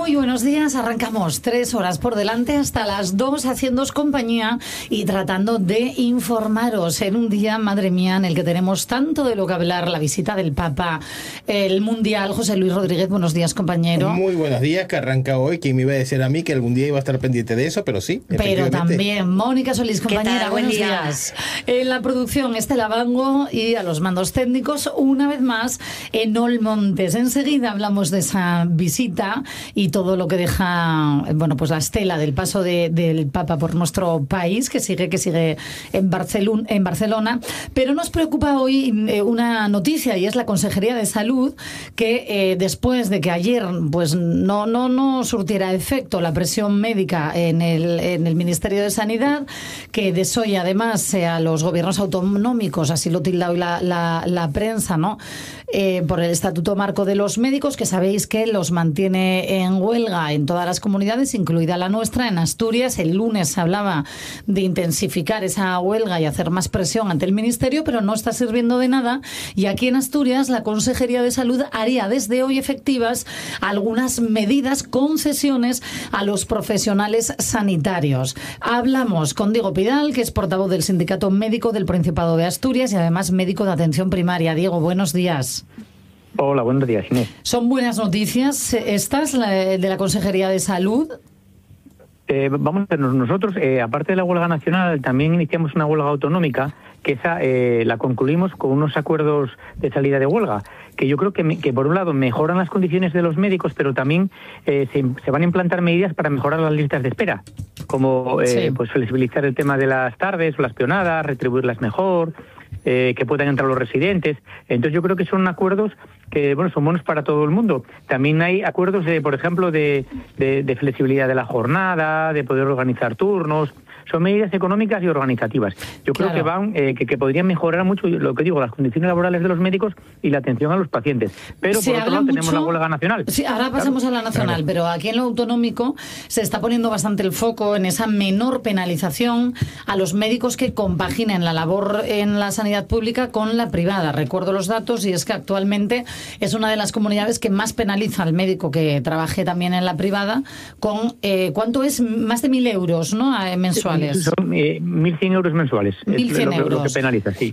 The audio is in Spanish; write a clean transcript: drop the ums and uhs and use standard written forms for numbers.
Muy buenos días, arrancamos 3 horas por delante hasta las 2 haciéndoos compañía y tratando de informaros en un día, madre mía, en el que tenemos tanto de lo que hablar, la visita del Papa, el Mundial. José Luis Rodríguez, buenos días, compañero. Muy buenos días, que arranca hoy. ¿Quién me iba a decir a mí que algún día iba a estar pendiente de eso? Pero sí, pero también Mónica Solís, compañera, buenos días. En la producción, Estela Bango, y a los mandos técnicos, una vez más, Enol Montes. Enseguida hablamos de esa visita y todo lo que deja, bueno, pues la estela del paso del Papa por nuestro país, que sigue en Barcelona. Pero nos preocupa hoy una noticia, y es la Consejería de Salud, que después de que ayer pues no surtiera efecto la presión médica en el Ministerio de Sanidad, que desoye además a los gobiernos autonómicos, así lo tilda hoy la prensa, ¿no? Por el Estatuto Marco de los Médicos, que sabéis que los mantiene en huelga en todas las comunidades, incluida la nuestra, en Asturias. El lunes se hablaba de intensificar esa huelga y hacer más presión ante el Ministerio, pero no está sirviendo de nada. Y aquí en Asturias, la Consejería de Salud haría desde hoy efectivas algunas medidas, concesiones a los profesionales sanitarios. Hablamos con Diego Pidal, que es portavoz del Sindicato Médico del Principado de Asturias y además médico de atención primaria. Diego, buenos días. Hola, buenos días, Inés. ¿Son buenas noticias estas de la Consejería de Salud? Vamos a ver, nosotros, aparte de la huelga nacional, también iniciamos una huelga autonómica, que esa la concluimos con unos acuerdos de salida de huelga, que yo creo que por un lado mejoran las condiciones de los médicos, pero también se van a implantar medidas para mejorar las listas de espera, como pues flexibilizar el tema de las tardes o las peonadas, retribuirlas mejor, que puedan entrar los residentes. Entonces yo creo que son acuerdos que son buenos para todo el mundo. También hay acuerdos, por ejemplo, de flexibilidad de la jornada, de poder organizar turnos. Son medidas económicas y organizativas. Yo creo que van que podrían mejorar mucho, lo que digo, las condiciones laborales de los médicos y la atención a los pacientes. Pero por otro lado tenemos la huelga nacional. Sí, ahora pasamos a la nacional, pero aquí en lo autonómico se está poniendo bastante el foco en esa menor penalización a los médicos que compaginen la labor en la sanidad pública con la privada. Recuerdo los datos y es que actualmente es una de las comunidades que más penaliza al médico que trabaje también en la privada con, ¿cuánto es? Más de 1.000 euros, ¿no? Mensuales. Son 1.100 euros mensuales. 1.100 euros. Lo que penaliza, sí.